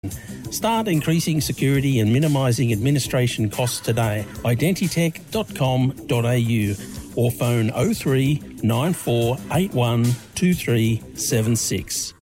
Start increasing security and minimising administration costs today. Identitech.com.au or phone 03 9481 2376.